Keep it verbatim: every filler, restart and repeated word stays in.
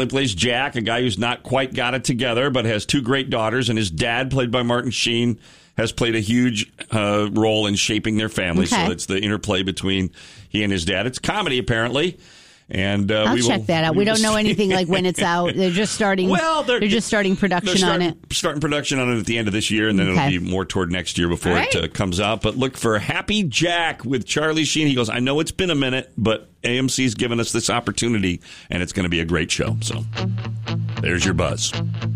He plays Jack, a guy who's not quite got it together, but has two great daughters, and his dad, played by Martin Sheen, has played a huge uh, role in shaping their family. Okay. So it's the interplay between he and his dad. It's comedy, apparently. And uh, I'll we check will, that out. We, we don't will know see. anything like when it's out. They're just starting. Well, they're, they're just starting production starting, on it. Starting production on it at the end of this year, and then Okay. it'll be more toward next year before All right. it uh, comes out. But look for Happy Jack with Charlie Sheen. He goes, I know it's been a minute, but A M C's given us this opportunity, and it's going to be a great show. So there's your buzz.